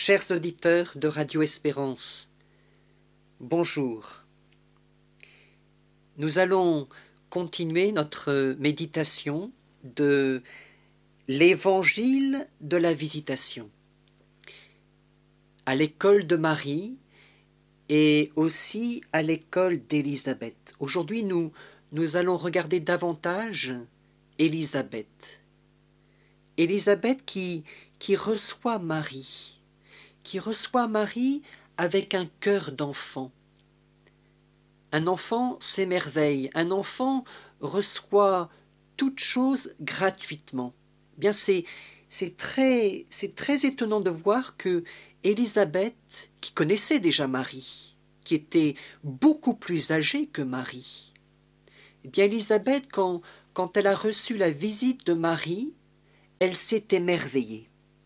Chers auditeurs de Radio Espérance, bonjour. Nous allons continuer notre méditation de l'Évangile de la Visitation à l'école de Marie et aussi à l'école d'Élisabeth. Aujourd'hui, nous allons regarder davantage Élisabeth. Élisabeth qui reçoit Marie. Qui reçoit Marie avec un cœur d'enfant. Un enfant s'émerveille, un enfant reçoit toute chose gratuitement. Bien, c'est très étonnant de voir que Élisabeth, qui connaissait déjà Marie, qui était beaucoup plus âgée que Marie, eh bien Élisabeth, quand elle a reçu la visite de Marie, elle s'est émerveillée.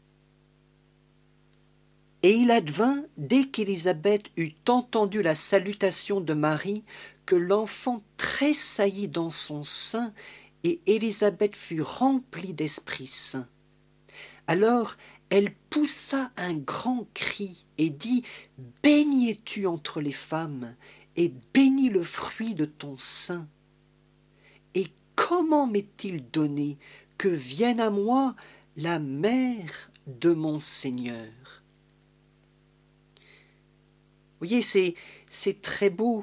Et il advint, dès qu'Élisabeth eut entendu la salutation de Marie, que l'enfant tressaillit dans son sein, et Élisabeth fut remplie d'Esprit Saint. Alors elle poussa un grand cri et dit : « Bénie es-tu entre les femmes, et béni le fruit de ton sein. Et comment m'est-il donné que vienne à moi la mère de mon Seigneur ?» Vous voyez, c'est très beau,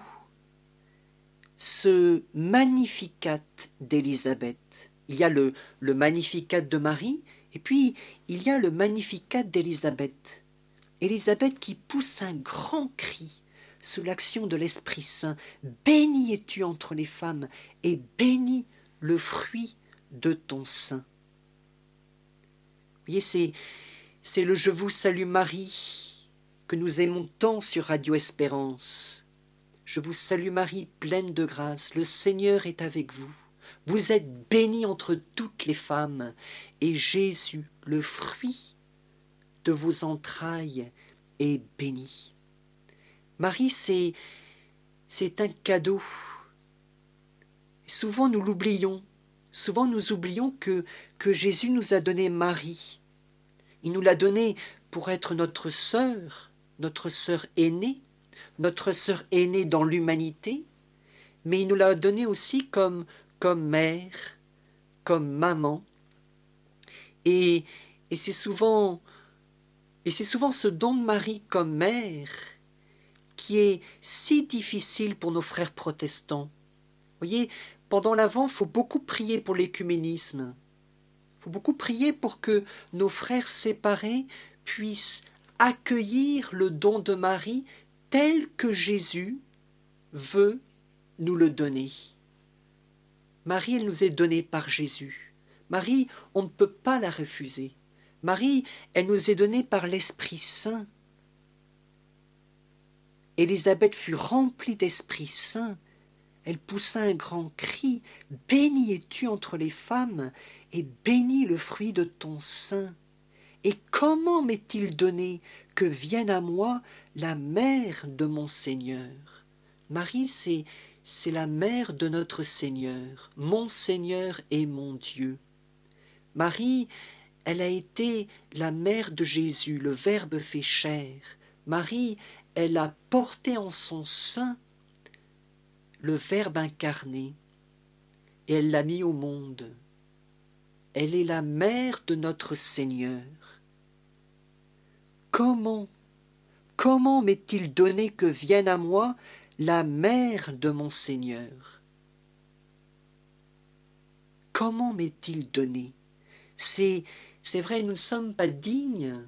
ce Magnificat d'Élisabeth. Il y a le Magnificat de Marie, et puis il y a le Magnificat d'Élisabeth. Élisabeth qui pousse un grand cri sous l'action de l'Esprit Saint. « Bénie es-tu entre les femmes, et béni le fruit de ton sein. » Vous voyez, c'est le « Je vous salue Marie » que nous aimons tant sur Radio Espérance. Je vous salue Marie, pleine de grâce, le Seigneur est avec vous. Vous êtes bénie entre toutes les femmes, et Jésus, le fruit de vos entrailles, est béni. Marie, c'est un cadeau. Souvent nous l'oublions. Souvent nous oublions que Jésus nous a donné Marie. Il nous l'a donnée pour être notre sœur aînée, notre sœur aînée dans l'humanité, mais il nous l'a donnée aussi comme mère, comme maman. Et c'est souvent ce don de Marie comme mère qui est si difficile pour nos frères protestants. Vous voyez, pendant l'Avent, il faut beaucoup prier pour l'écuménisme. Il faut beaucoup prier pour que nos frères séparés puissent accueillir le don de Marie tel que Jésus veut nous le donner. Marie, elle nous est donnée par Jésus. Marie, on ne peut pas la refuser. Marie, elle nous est donnée par l'Esprit Saint. Élisabeth fut remplie d'Esprit Saint. Elle poussa un grand cri. « Bénie es-tu entre les femmes, et béni le fruit de ton sein. Et comment m'est-il donné que vienne à moi la mère de mon Seigneur ?» Marie, c'est la mère de notre Seigneur, mon Seigneur et mon Dieu. Marie, elle a été la mère de Jésus, le Verbe fait chair. Marie, elle a porté en son sein le Verbe incarné, et elle l'a mis au monde. Elle est la mère de notre Seigneur. Comment m'est-il donné que vienne à moi la mère de mon Seigneur? Comment m'est-il donné? C'est vrai, nous ne sommes pas dignes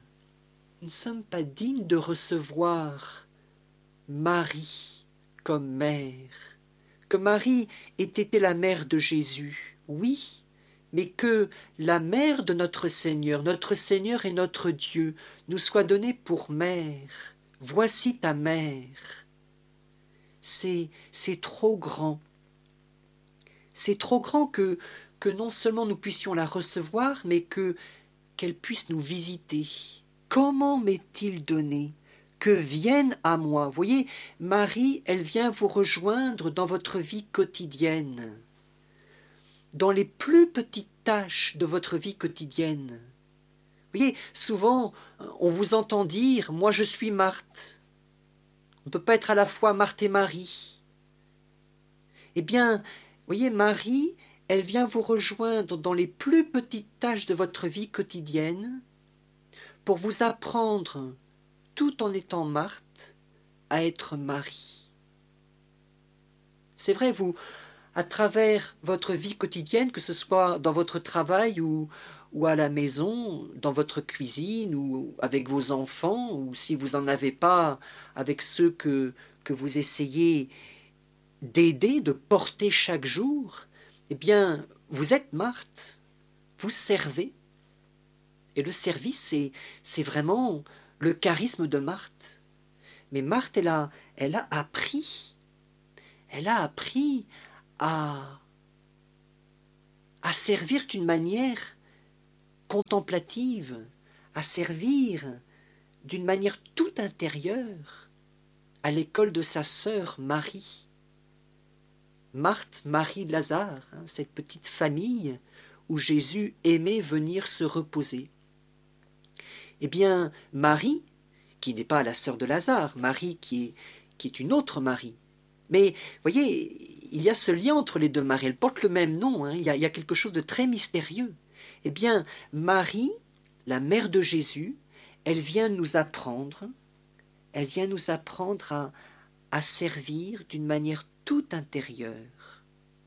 de recevoir Marie comme mère. Que Marie ait été la mère de Jésus, oui, mais que la mère de notre Seigneur et notre Dieu, nous soit donnée pour mère. Voici ta mère. C'est trop grand. C'est trop grand que non seulement nous puissions la recevoir, mais qu'elle puisse nous visiter. Comment m'est-il donné que vienne à moi? Vous voyez, Marie, elle vient vous rejoindre dans votre vie quotidienne, dans les plus petites tâches de votre vie quotidienne. Vous voyez, souvent, on vous entend dire « moi je suis Marthe ». On ne peut pas être à la fois Marthe et Marie. Eh bien, vous voyez, Marie, elle vient vous rejoindre dans les plus petites tâches de votre vie quotidienne pour vous apprendre, tout en étant Marthe, à être Marie. C'est vrai, vous, à travers votre vie quotidienne, que ce soit dans votre travail ou à la maison, dans votre cuisine ou avec vos enfants, ou si vous n'en avez pas, avec ceux que vous essayez d'aider, de porter chaque jour, eh bien, vous êtes Marthe, vous servez. Et le service, c'est vraiment le charisme de Marthe. Mais Marthe, elle a appris à servir d'une manière contemplative, à servir d'une manière tout intérieure à l'école de sa sœur Marie. Marthe, Marie, Lazare, cette petite famille où Jésus aimait venir se reposer. Eh bien, Marie, qui n'est pas la sœur de Lazare, Marie qui est une autre Marie. Mais, voyez, il y a ce lien entre les deux Maries, elles portent le même nom, il y a quelque chose de très mystérieux. Eh bien, Marie, la mère de Jésus, elle vient nous apprendre à servir d'une manière tout intérieure.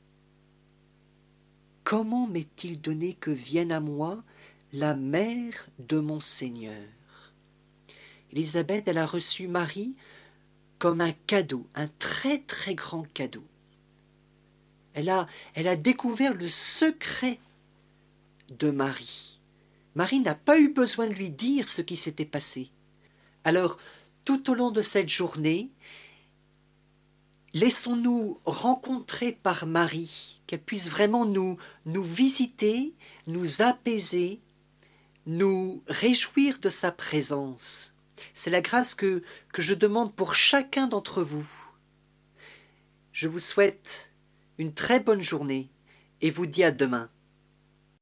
Comment m'est-il donné que vienne à moi la mère de mon Seigneur? Élisabeth, elle a reçu Marie comme un cadeau, un très très grand cadeau. Elle a découvert le secret de Marie. Marie n'a pas eu besoin de lui dire ce qui s'était passé. Alors, tout au long de cette journée, laissons-nous rencontrer par Marie, qu'elle puisse vraiment nous visiter, nous apaiser, nous réjouir de sa présence. C'est la grâce que je demande pour chacun d'entre vous. Je vous souhaite une très bonne journée et vous dis à demain.